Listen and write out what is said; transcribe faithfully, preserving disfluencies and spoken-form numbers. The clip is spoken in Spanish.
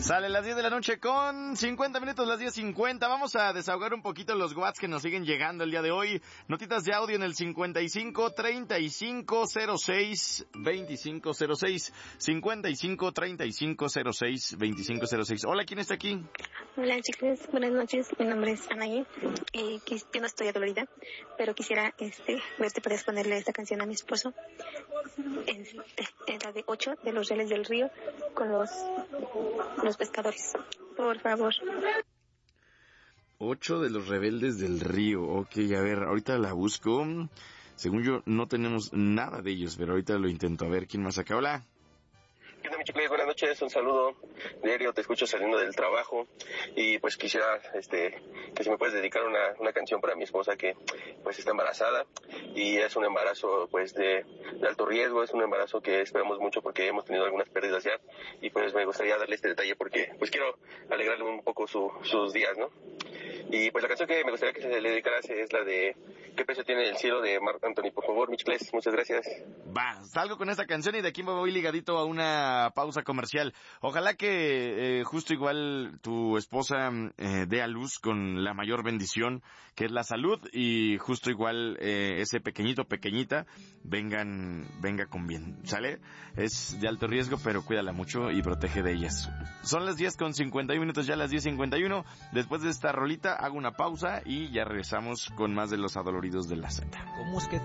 Sale las diez de la noche con cincuenta minutos, las diez cincuenta. Vamos a desahogar un poquito los watts que nos siguen llegando el día de hoy. Notitas de audio en el cincuenta y cinco, treinta y cinco, cero seis, veinticinco cero seis. cincuenta y cinco, treinta y cinco, cero seis, veinticinco cero seis. Hola, ¿quién está aquí? Hola chicos, buenas noches. Mi nombre es Anaí. Eh, yo no estoy adolorida, pero quisiera este, ver si puedes ponerle esta canción a mi esposo. Es, es la de ocho de los Reales del Río con los, los pescadores. Por favor. Ocho de los Rebeldes del Río. Ok, a ver, ahorita la busco. Según yo, no tenemos nada de ellos, pero ahorita lo intento. A ver, ¿quién más acá? Hola. ¿Qué tal, mi chicle? Buenas noches, un saludo diario, te escucho saliendo del trabajo y pues quisiera este que si me puedes dedicar una, una canción para mi esposa que pues está embarazada y es un embarazo pues de, de alto riesgo, es un embarazo que esperamos mucho porque hemos tenido algunas pérdidas ya y pues me gustaría darle este detalle porque pues quiero alegrarle un poco su, sus días, ¿no? Y pues la canción que me gustaría que se le dedicaras es la de ¿Qué precio tiene el cielo? De Marc Anthony, por favor, Michles, muchas gracias. Va, salgo con esta canción y de aquí me voy ligadito a una pausa comercial. Ojalá que eh, justo igual tu esposa eh, dé a luz con la mayor bendición, que es la salud, y justo igual eh, ese pequeñito, pequeñita, vengan, venga con bien, ¿sale? Es de alto riesgo, pero cuídala mucho y protege de ellas. Son las diez con cincuenta y uno minutos, ya las diez cincuenta y uno. Después de esta rolita hago una pausa y ya regresamos con más de los adoloridos de la Z. ¿Cómo es que